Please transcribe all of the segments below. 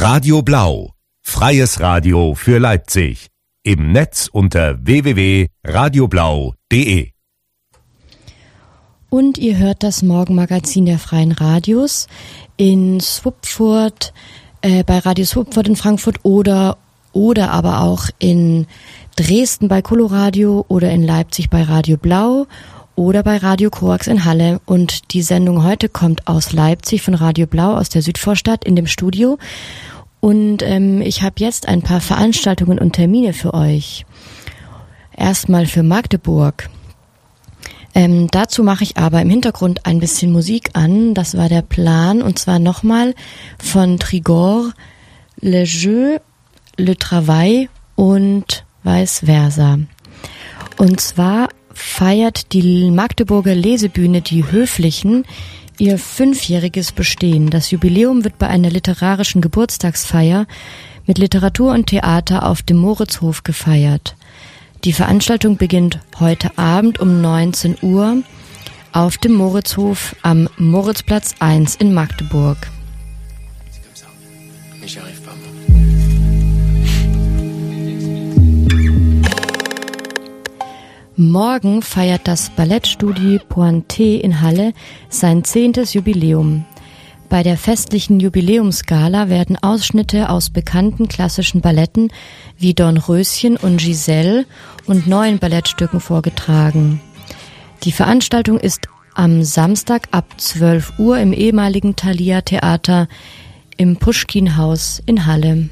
Radio Blau, freies Radio für Leipzig. Im Netz unter www.radioblau.de. Und ihr hört das Morgenmagazin der Freien Radios in Swupfurt, bei Radio Swupfurt in Frankfurt oder aber auch in Dresden bei Coloradio oder in Leipzig bei Radio Blau oder bei Radio Koax in Halle. Und die Sendung heute kommt aus Leipzig von Radio Blau aus der Südvorstadt in dem Studio. Und ich habe jetzt ein paar Veranstaltungen und Termine für euch. Erstmal für Magdeburg. Dazu mache ich aber im Hintergrund ein bisschen Musik an. Das war der Plan. Und zwar nochmal von Trigor, Le Jeu, Le Travail und vice versa. Und zwar feiert die Magdeburger Lesebühne Die Höflichen ihr 5-jähriges Bestehen. Das Jubiläum wird bei einer literarischen Geburtstagsfeier mit Literatur und Theater auf dem Moritzhof gefeiert. Die Veranstaltung beginnt heute Abend um 19 Uhr auf dem Moritzhof am Moritzplatz 1 in Magdeburg. Morgen feiert das Ballettstudio Pointé in Halle sein 10. Jubiläum. Bei der festlichen Jubiläumsgala werden Ausschnitte aus bekannten klassischen Balletten wie Dornröschen und Giselle und neuen Ballettstücken vorgetragen. Die Veranstaltung ist am Samstag ab 12 Uhr im ehemaligen Thalia Theater im Puschkin-Haus in Halle.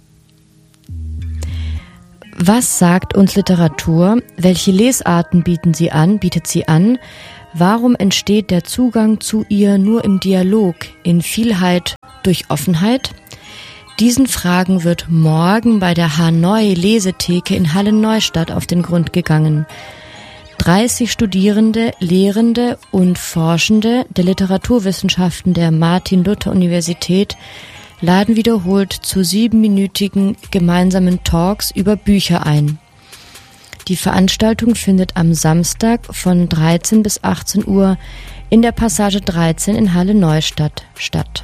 Was sagt uns Literatur? Welche Lesarten bietet sie an? Warum entsteht der Zugang zu ihr nur im Dialog, in Vielheit durch Offenheit? Diesen Fragen wird morgen bei der Hanoi Lesetheke in Halle-Neustadt auf den Grund gegangen. 30 Studierende, Lehrende und Forschende der Literaturwissenschaften der Martin-Luther-Universität laden wiederholt zu 7-minütigen gemeinsamen Talks über Bücher ein. Die Veranstaltung findet am Samstag von 13 bis 18 Uhr in der Passage 13 in Halle-Neustadt statt.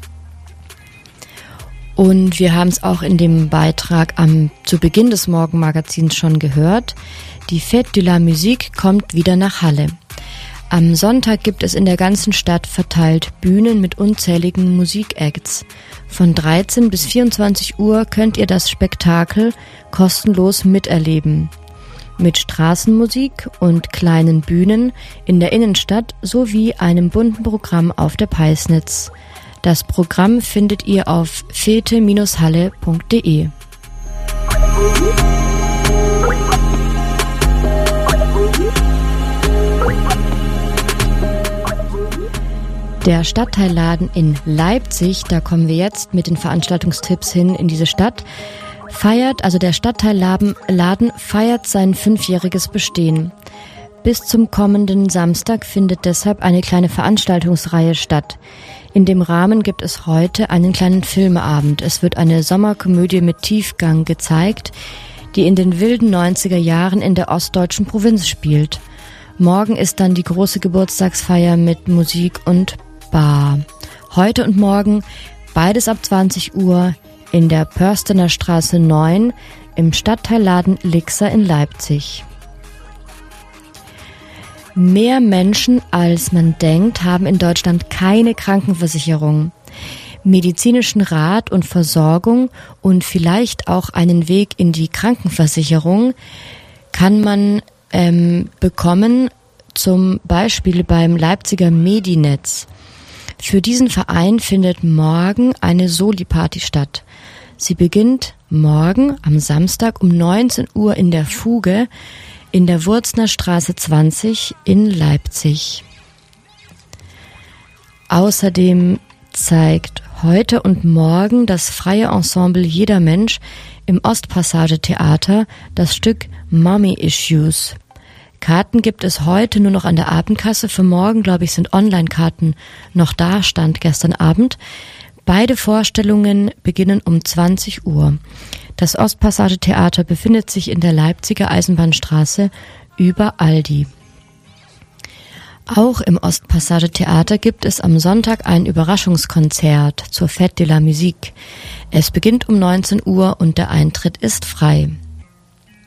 Und wir haben es auch in dem Beitrag zu Beginn des Morgenmagazins schon gehört. Die Fête de la Musique kommt wieder nach Halle. Am Sonntag gibt es in der ganzen Stadt verteilt Bühnen mit unzähligen Musikacts. Von 13 bis 24 Uhr könnt ihr das Spektakel kostenlos miterleben. Mit Straßenmusik und kleinen Bühnen in der Innenstadt sowie einem bunten Programm auf der Peisnitz. Das Programm findet ihr auf fete-halle.de. Der Stadtteilladen in Leipzig, da kommen wir jetzt mit den Veranstaltungstipps hin in diese Stadt, der Stadtteilladen feiert sein 5-jähriges Bestehen. Bis zum kommenden Samstag findet deshalb eine kleine Veranstaltungsreihe statt. In dem Rahmen gibt es heute einen kleinen Filmeabend. Es wird eine Sommerkomödie mit Tiefgang gezeigt, die in den wilden 90er Jahren in der ostdeutschen Provinz spielt. Morgen ist dann die große Geburtstagsfeier mit Musik und Bar. Heute und morgen, beides ab 20 Uhr, in der Pörstener Straße 9 im Stadtteilladen Lixer in Leipzig. Mehr Menschen als man denkt haben in Deutschland keine Krankenversicherung. Medizinischen Rat und Versorgung und vielleicht auch einen Weg in die Krankenversicherung kann man bekommen, zum Beispiel beim Leipziger Medinetz. Für diesen Verein findet morgen eine Soli-Party statt. Sie beginnt morgen am Samstag um 19 Uhr in der Fuge in der Wurzner Straße 20 in Leipzig. Außerdem zeigt heute und morgen das freie Ensemble Jeder Mensch im Ostpassage-Theater das Stück Mommy Issues. Karten gibt es heute nur noch an der Abendkasse. Für morgen, glaube ich, sind Online-Karten noch da, stand gestern Abend. Beide Vorstellungen beginnen um 20 Uhr. Das Ostpassage-Theater befindet sich in der Leipziger Eisenbahnstraße über Aldi. Auch im Ostpassage Theater gibt es am Sonntag ein Überraschungskonzert zur Fête de la Musique. Es beginnt um 19 Uhr und der Eintritt ist frei.